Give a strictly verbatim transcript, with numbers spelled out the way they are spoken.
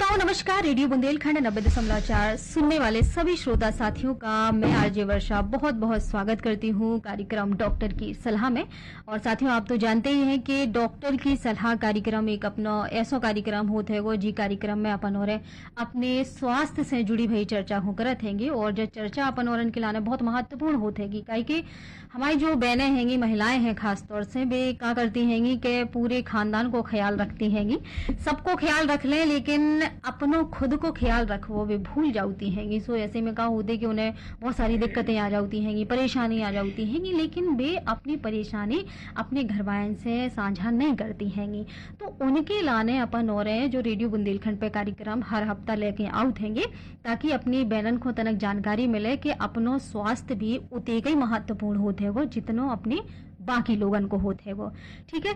Hello नमस्कार। Radio Bundelkhand नब्बे दशमलव चार सुनने वाले सभी श्रोता साथियों का मैं आरजे वर्षा बहुत बहुत स्वागत करती हूँ कार्यक्रम डॉक्टर की सलाह में। और साथियों, आप तो जानते ही हैं कि डॉक्टर की सलाह कार्यक्रम एक अपना ऐसा कार्यक्रम होते है वो जी कार्यक्रम में अपन और अपने स्वास्थ्य से जुड़ी भई चर्चा हो करत हैंगी। और जो चर्चा अपन और के लाने बहुत महत्वपूर्ण होते हैगी, काहे कि हमारी जो बहनें हैंगी, महिलाएं हैं खासतौर से, वे क्या करती हैंगी कि पूरे खानदान को ख्याल रखती हैंगी। सबको ख्याल रख लें लेकिन अपनों खुद को ख्याल रखो वे भूल जाती हैंगी। सो ऐसे में क्या होते कि उन्हें बहुत सारी दिक्कतें आ जाती हैंगी, परेशानी आ जाती हैंगी, लेकिन वे अपनी परेशानी अपने घर वालों से साझा नहीं करती हैंगी। तो उनके लाने अपन और जो रेडियो बुंदेलखंड पे कार्यक्रम हर हफ्ता लेके आउट हैंगे, ताकि अपनी बहनन को तनक जानकारी मिले कि अपनों स्वास्थ्य भी उतने ही महत्वपूर्ण होते है वो जितनो अपने बाकी लोगन को होते है वो। ठीक है,